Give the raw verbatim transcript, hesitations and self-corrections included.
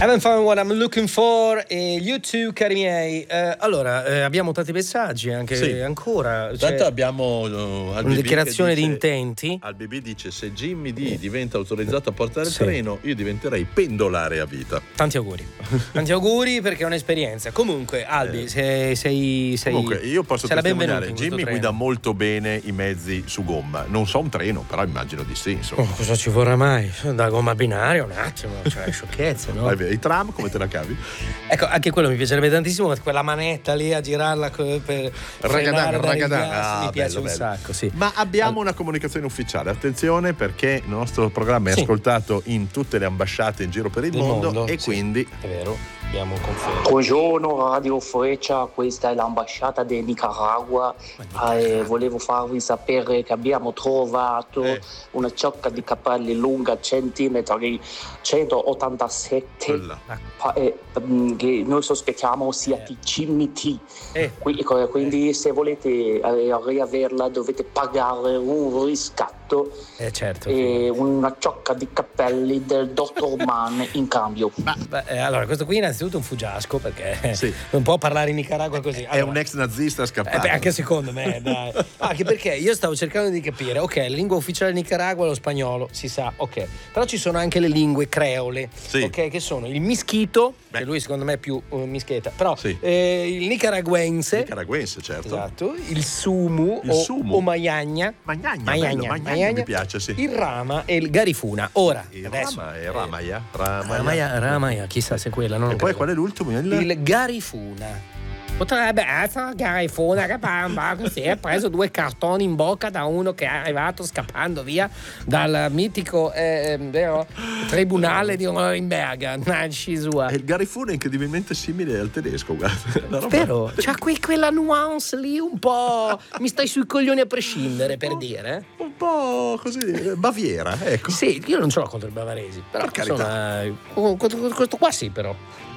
Haven't found what I'm looking for. E you too, cari miei. Eh, allora, eh, abbiamo tanti messaggi anche Sì. ancora. Tanto Cioè, abbiamo uh, una dichiarazione di intenti. Al B B dice: se Jimmy D diventa autorizzato a portare il Sì. treno, io diventerei pendolare a vita. Tanti auguri. Tanti auguri perché è un'esperienza. Comunque, Albi, Eh. sei, sei, sei Comunque io posso sei la benvenuta testimoniare, in questo Jimmy treno. guida molto bene i mezzi su gomma. Non so un treno, però immagino di sì, insomma. Oh, cosa ci vorrà mai? Da gomma binaria un attimo, cioè sciocchezze, no? Vai, i tram come te la cavi? Ecco, anche quello mi piacerebbe tantissimo, quella manetta lì a girarla co- per frenare, dare il gas, Ah, mi piace bello, un bello. sacco, sì. Ma abbiamo una comunicazione ufficiale, attenzione, perché il nostro programma è Sì. ascoltato in tutte le ambasciate in giro per il Del mondo, mondo, e sì. quindi È vero, abbiamo conferma. Buongiorno Radio Freccia, questa è l'ambasciata del Nicaragua. Eh, volevo farvi sapere che abbiamo trovato Eh. una ciocca di capelli lunga centimetri centottantasette Quella. pa- eh, mm, che noi sospettiamo sia di Jimmy T. Eh. Qui- ecco, quindi se volete eh, riaverla dovete pagare un riscatto Eh certo. e una ciocca di capelli del dottor Mann in cambio. Beh, eh, allora, questo qui innanzitutto è un fuggiasco perché Sì. non può parlare in Nicaragua così. è Allora, un ex nazista Eh scappato. beh, anche secondo me, dai. Anche perché io stavo cercando di capire, ok, la lingua ufficiale del Nicaragua è lo spagnolo, si sa, ok. Però ci sono anche le lingue creole, Sì. ok, che sono il mischito, Beh. che lui secondo me è più uh, mischeta, però Sì. eh, il nicaraguense, Nicaraguense, certo. esatto, il sumu Il o, sumu. o maiagna, Magnagna, Magnagna, bello, Magnagna Magnagna, mi piace, sì. il rama e il garifuna. Ora, Il adesso, Rama è eh, Ramaya, Ramaya. Ramaya, Ramaya, chissà se quella, non E lo poi credo. qual è l'ultimo? Il... Il garifuna. Potrebbe essere garifuna che bamba così ha preso due cartoni in bocca da uno che è arrivato scappando via dal mitico eh, vero, tribunale di Norimberga. Sua. E il Garifuna è incredibilmente simile al tedesco, guarda. Una roba- Vero? C'ha qui quella nuance lì un po'. Mi stai sui coglioni a prescindere, per dire. Un po' così, Baviera, ecco. Sì, io non ce l'ho contro i bavaresi, però Per carità. insomma, questo qua sì, però.